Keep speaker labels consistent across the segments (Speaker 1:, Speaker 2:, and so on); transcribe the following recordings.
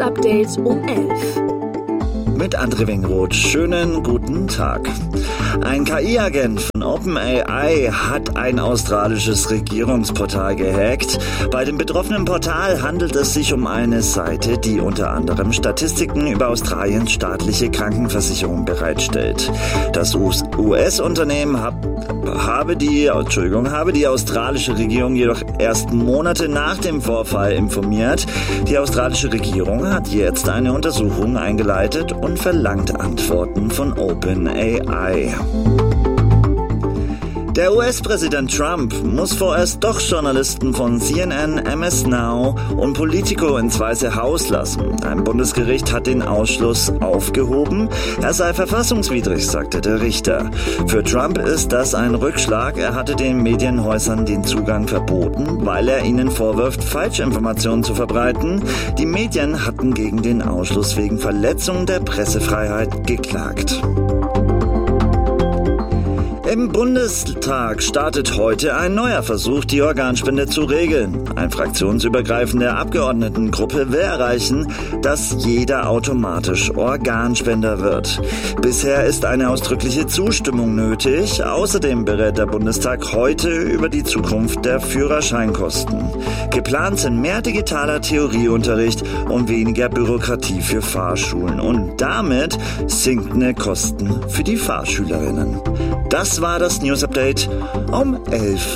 Speaker 1: Update um 11.
Speaker 2: Mit André Wengroth. Schönen guten Tag. Ein KI-Agent von OpenAI hat ein australisches Regierungsportal gehackt. Bei dem betroffenen Portal handelt es sich um eine Seite, die unter anderem Statistiken über Australiens staatliche Krankenversicherung bereitstellt. Das US-Unternehmen habe die australische Regierung jedoch erst Monate nach dem Vorfall informiert. Die australische Regierung hat jetzt eine Untersuchung eingeleitet und verlangt Antworten von OpenAI. Der US-Präsident Trump muss vorerst doch Journalisten von CNN, MS Now und Politico ins Weiße Haus lassen. Ein Bundesgericht hat den Ausschluss aufgehoben. Er sei verfassungswidrig, sagte der Richter. Für Trump ist das ein Rückschlag. Er hatte den Medienhäusern den Zugang verboten, weil er ihnen vorwirft, Falschinformationen zu verbreiten. Die Medien hatten gegen den Ausschluss wegen Verletzung der Pressefreiheit geklagt. Im Bundestag startet heute ein neuer Versuch, die Organspende zu regeln. Eine fraktionsübergreifende Abgeordnetengruppe will erreichen, dass jeder automatisch Organspender wird. Bisher ist eine ausdrückliche Zustimmung nötig. Außerdem berät der Bundestag heute über die Zukunft der Führerscheinkosten. Geplant sind mehr digitaler Theorieunterricht und weniger Bürokratie für Fahrschulen und damit sinkende Kosten für die Fahrschülerinnen. Das war das News Update um 11.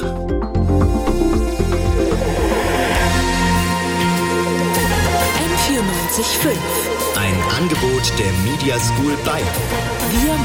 Speaker 1: N94.5.
Speaker 3: Ein Angebot der Media School Bayern.
Speaker 1: Wir